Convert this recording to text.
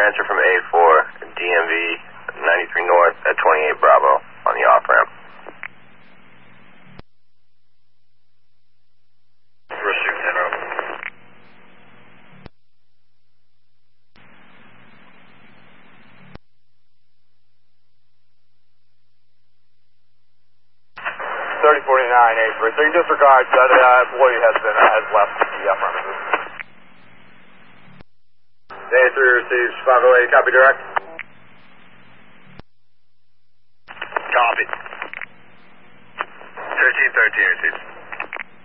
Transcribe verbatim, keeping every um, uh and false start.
transfer from A four, D M V ninety-three North at twenty-eight Bravo on the off-ramp. Pursuit ten oh. thirty forty-nine, eight three. So you disregard that uh, employee has been uh, has left the uh, premises. A three receives five oh eight, copy direct. Copy. thirteen thirteen receives.